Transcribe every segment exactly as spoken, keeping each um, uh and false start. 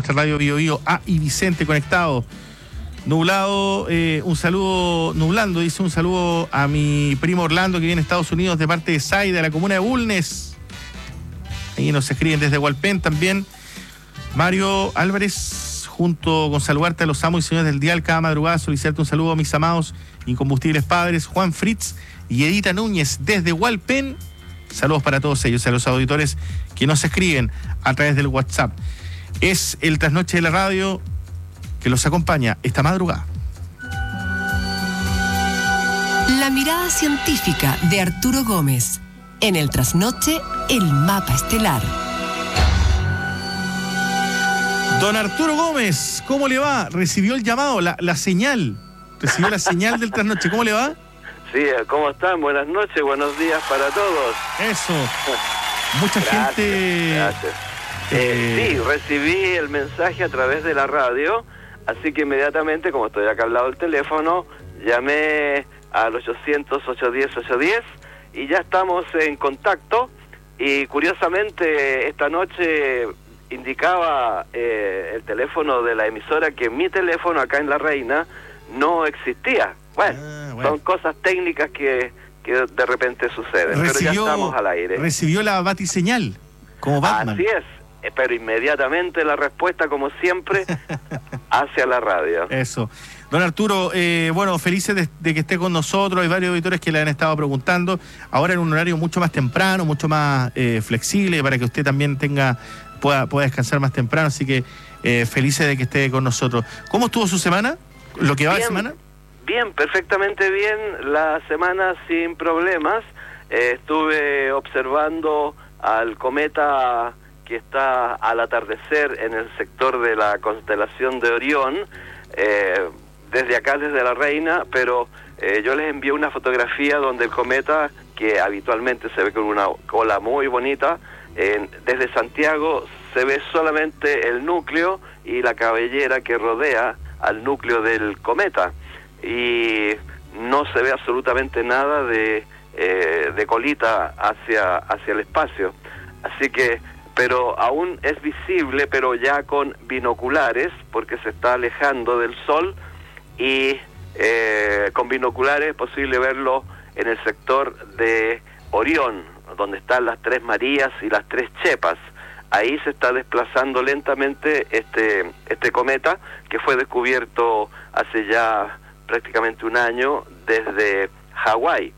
nuestra radio Bio Bio. A y Vicente conectado. Nublado, eh, un saludo, nublando, dice un saludo a mi primo Orlando que viene a Estados Unidos de parte de Sai, de la comuna de Bulnes. Ahí nos escriben desde Hualpén también. Mario Álvarez, junto con saludarte a los amos y señores del dial cada madrugada, solicitarte un saludo a mis amados incombustibles padres, Juan Fritz y Edita Núñez desde Hualpén. Saludos para todos ellos, a los auditores que nos escriben a través del WhatsApp. Es el Trasnoche de la Radio que los acompaña esta madrugada. La mirada científica de Arturo Gómez. En el Trasnoche, el mapa estelar. Don Arturo Gómez, ¿cómo le va? ¿Recibió el llamado, la, la señal? ¿Recibió la señal del Trasnoche? ¿Cómo le va? Sí, ¿cómo están? Buenas noches, buenos días para todos. Eso. Mucha gracias, gente... Gracias. Eh, eh, sí, recibí el mensaje a través de la radio, así que inmediatamente, como estoy acá al lado del teléfono, llamé al ochocientos, ochocientos diez, ochocientos diez y ya estamos en contacto. Y curiosamente, esta noche indicaba eh, el teléfono de la emisora que mi teléfono acá en La Reina no existía. Bueno, ah, bueno. Son cosas técnicas que, que de repente suceden, recibió, pero ya estamos al aire. Recibió la batiseñal, como Batman. Así es, pero inmediatamente la respuesta, como siempre, hacia la radio. Eso. Don Arturo, eh, bueno, felices de, de que esté con nosotros. Hay varios auditores que le han estado preguntando. Ahora en un horario mucho más temprano, mucho más eh, flexible, para que usted también tenga pueda, pueda descansar más temprano. Así que eh, felices de que esté con nosotros. ¿Cómo estuvo su semana? ¿Lo que va de semana? Bien, perfectamente bien. La semana sin problemas. Eh, estuve observando al cometa que está al atardecer en el sector de la constelación de Orión, eh, desde acá, desde La Reina, pero eh, yo les envié una fotografía donde el cometa, que habitualmente se ve con una cola muy bonita, eh, desde Santiago se ve solamente el núcleo y la cabellera que rodea al núcleo del cometa, y no se ve absolutamente nada de, eh, de colita hacia, hacia el espacio. Así que, pero aún es visible, pero ya con binoculares, porque se está alejando del Sol, y eh, con binoculares es posible verlo en el sector de Orión, donde están las tres Marías y las tres Chepas. Ahí se está desplazando lentamente este, este cometa, que fue descubierto hace ya prácticamente un año desde Hawái.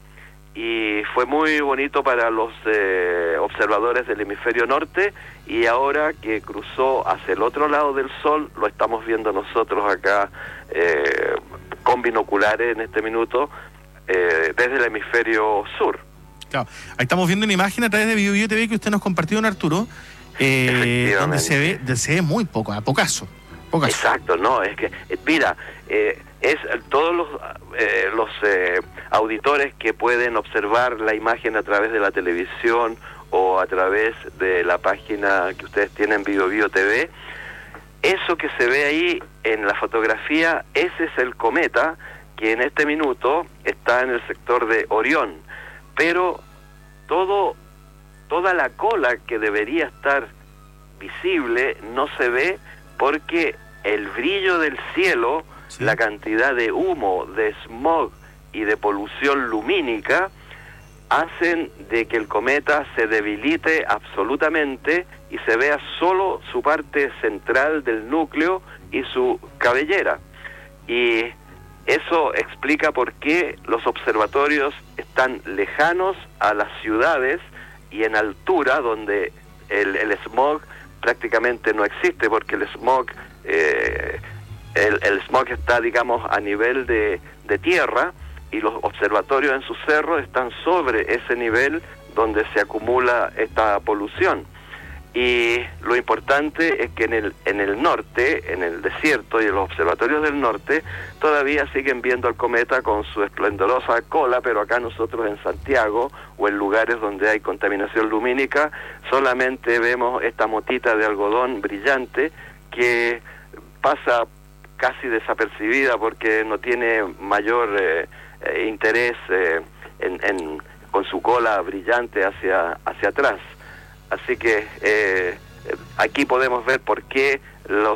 Y fue muy bonito para los eh, observadores del hemisferio norte, y ahora que cruzó hacia el otro lado del Sol, lo estamos viendo nosotros acá eh, con binoculares en este minuto, eh, desde el hemisferio sur. Claro, ahí estamos viendo una imagen a través de Bio Bio T V que usted nos compartió, don Arturo, eh, donde se ve, donde se ve muy poco, a pocaso. Pocaso. Exacto, no, es que, eh, mira, eh, es todos los, eh, los eh, auditores que pueden observar la imagen a través de la televisión o a través de la página que ustedes tienen, Bio Bio T V, eso que se ve ahí en la fotografía, ese es el cometa que en este minuto está en el sector de Orión, pero todo, toda la cola que debería estar visible no se ve, porque el brillo del cielo, sí, la cantidad de humo, de smog y de polución lumínica hacen de que el cometa se debilite absolutamente y se vea solo su parte central del núcleo y su cabellera. Y eso explica por qué los observatorios están lejanos a las ciudades y en altura, donde el, el smog prácticamente no existe, porque el smog eh, el, el smog está, digamos, a nivel de, de tierra, y los observatorios en sus cerros están sobre ese nivel donde se acumula esta polución. Y lo importante es que en el, en el norte, en el desierto y en los observatorios del norte, todavía siguen viendo al cometa con su esplendorosa cola, pero acá nosotros en Santiago o en lugares donde hay contaminación lumínica, solamente vemos esta motita de algodón brillante que pasa casi desapercibida porque no tiene mayor eh, eh, interés eh, en, en, con su cola brillante hacia, hacia atrás. Así que eh, aquí podemos ver por qué los